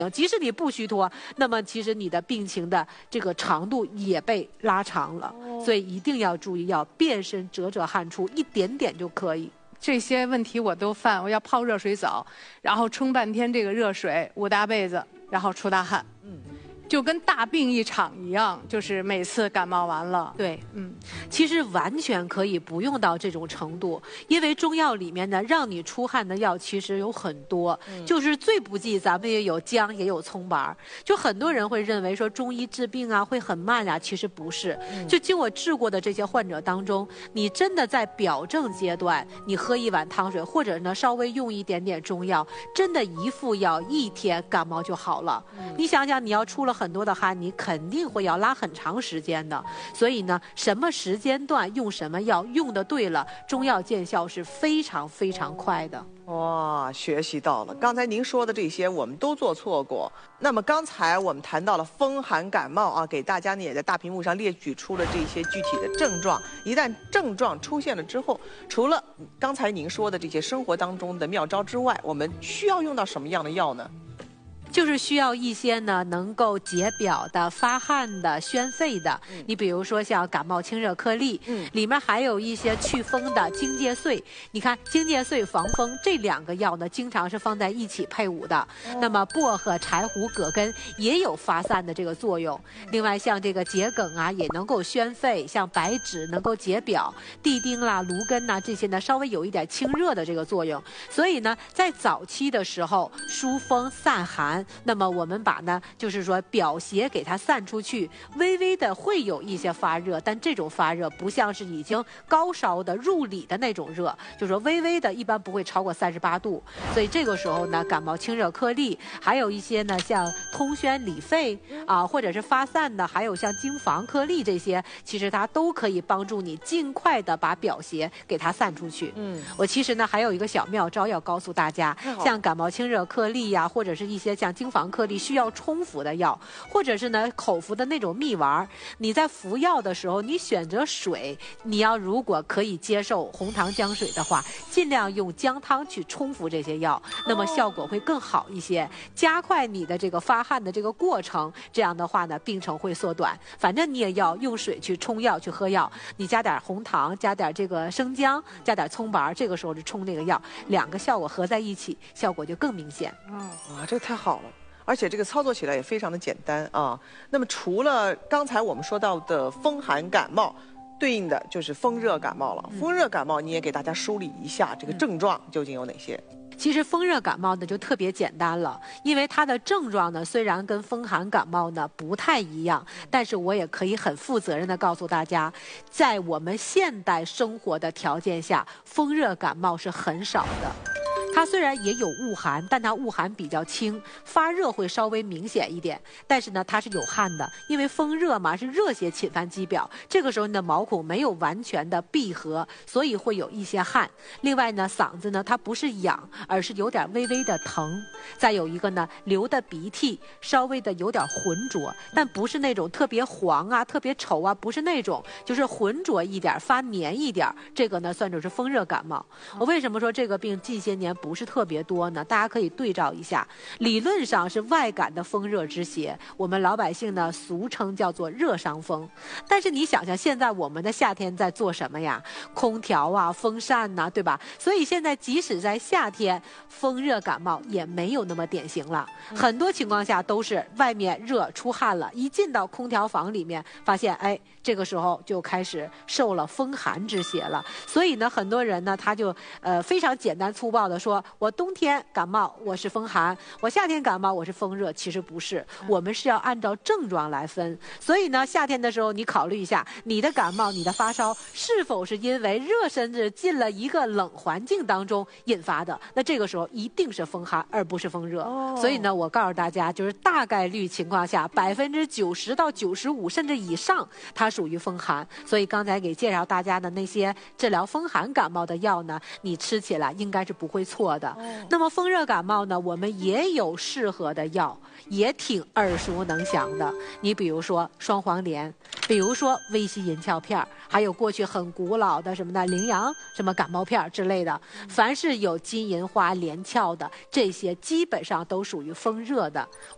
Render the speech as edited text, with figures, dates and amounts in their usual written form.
即使你不虚脱，那么其实你的病情的这个长度也被拉长了，所以一定要注意，要遍身折折汗出，一点点就可以。 这些问题我都犯，我要泡热水澡，然后冲半天这个热水，捂大被子，然后出大汗。就跟大病一场一样，就是每次感冒完了。 对，其实完全可以不用到这种程度，因为中药里面呢，让你出汗的药其实有很多，就是最不济咱们也有姜，也有葱白。就很多人会认为说中医治病啊会很慢啊，其实不是。就经我治过的这些患者当中，你真的在表症阶段，你喝一碗汤水，或者呢稍微用一点点中药，真的一副药1天感冒就好了。你想想，你要出了很多的汗，你肯定会要拉很长时间的。所以呢，什么时间段用什么药，用的对了，中药见效是非常非常快的。 哇，学习到了！刚才您说的这些我们都做错过。那么刚才我们谈到了风寒感冒啊，给大家呢也在大屏幕上列举出了这些具体的症状。一旦症状出现了之后，除了刚才您说的这些生活当中的妙招之外，我们需要用到什么样的药呢？ 就是需要一些呢能够解表的、发汗的、宣肺的。你比如说像感冒清热颗粒，里面还有一些祛风的荆芥穗。你看荆芥穗防风这2个药呢，经常是放在一起配伍的。那么薄荷、柴胡、葛根也有发散的这个作用。另外像这个桔梗啊，也能够宣肺；像白芷能够解表，地丁啦、芦根呐这些呢，稍微有一点清热的这个作用。所以呢，在早期的时候疏风散寒。那么我们把呢，就是说表邪给它散出去，微微的会有一些发热，但这种发热不像是已经高烧的入里的那种热，就是说微微的，一般不会超过38度。所以这个时候呢，感冒清热颗粒，还有一些呢像通宣理肺啊，或者是发散的，还有像荆防颗粒这些，其实它都可以帮助你尽快的把表邪给它散出去。我其实呢还有一个小妙招要告诉大家，像感冒清热颗粒呀，或者是一些像荆防颗粒需要冲服的药，或者是呢口服的那种蜜丸，你在服药的时候，你选择水，你要如果可以接受红糖姜水的话，尽量用姜汤去冲服这些药，那么效果会更好一些，加快你的这个发汗的这个过程。这样的话呢，病程会缩短。反正你也要用水去冲药去喝药，你加点红糖，加点这个生姜，加点葱白，这个时候就冲这个药，2个效果合在一起，效果就更明显。 哇，这个太好了！而且这个操作起来也非常的简单啊。那么除了刚才我们说到的风寒感冒，对应的就是风热感冒了。风热感冒你也给大家梳理一下这个症状究竟有哪些？ 其实风热感冒呢就特别简单了，因为它的症状呢虽然跟风寒感冒呢不太一样，但是我也可以很负责任的告诉大家，在我们现代生活的条件下，风热感冒是很少的。它虽然也有恶寒，但它恶寒比较轻，发热会稍微明显一点。但是呢，它是有汗的，因为风热嘛，是热邪侵犯肌表，这个时候你的毛孔没有完全的闭合，所以会有一些汗。另外呢，嗓子呢它不是痒，而是有点微微的疼。再有一个呢，流的鼻涕稍微的有点浑浊，但不是那种特别黄啊、特别稠啊，不是那种，就是浑浊一点、发黏一点。这个呢，算作是风热感冒。我为什么说这个病近些年不是特别多呢？大家可以对照一下，理论上是外感的风热之邪，我们老百姓呢俗称叫做热伤风。但是你想想，现在我们的夏天在做什么呀？空调啊、风扇呐，对吧？所以现在即使在夏天，风热感冒也没有那么典型了。很多情况下都是外面热出汗了，一进到空调房里面，发现这个时候就开始受了风寒之邪了。所以呢，很多人呢他就非常简单粗暴的说，我冬天感冒我是风寒，我夏天感冒我是风热。其实不是，我们是要按照症状来分。所以呢，夏天的时候你考虑一下，你的感冒、你的发烧是否是因为热身子进了一个冷环境当中引发的？那这个时候一定是风寒，而不是风热。所以呢，我告诉大家，就是大概率情况下，90%到95%甚至以上，它属于风寒。所以刚才给介绍大家的那些治疗风寒感冒的药呢，你吃起来应该是不会错的。那么风热感冒呢，我们也有适合的药，也挺耳熟能详的。你比如说双黄连，比如说威西银翘片，还有过去很古老的什么的羚羊什么感冒片之类的。凡是有金银花连翘的，这些基本上都属于风热的。